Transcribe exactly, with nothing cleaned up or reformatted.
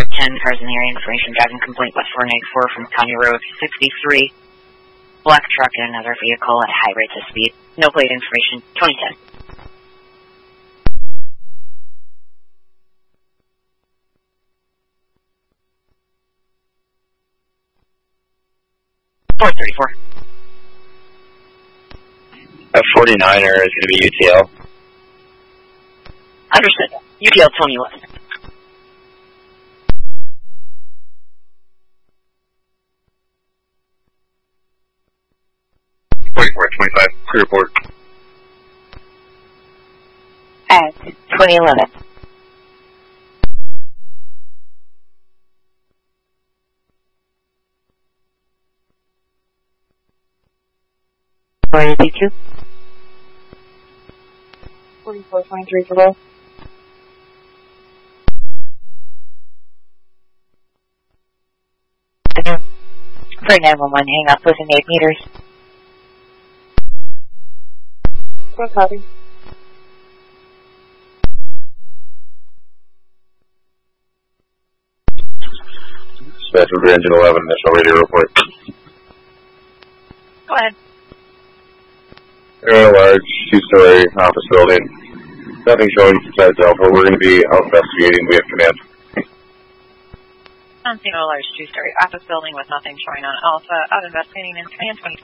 ten, cars in the area, information, driving complaint West four ninety-four from County Road sixty-three. Black truck and another vehicle at high rates of speed. No plate information, twenty ten. four thirty-four. F forty-niner is going to be U T L. Understood. U T L Tony West. forty-four twenty-five, clear report. At twenty eleven. four eighty-two. forty-four twenty-three for both. For nine one one, hang up within eight meters. One copy. Special Engine eleven, initial radio report. Go ahead. Area large, two-story office building. Nothing showing besides Alpha. We're going to be out investigating. We have command. I'm seeing a large two-story office building with nothing showing on Alpha. Out investigating in command twenty.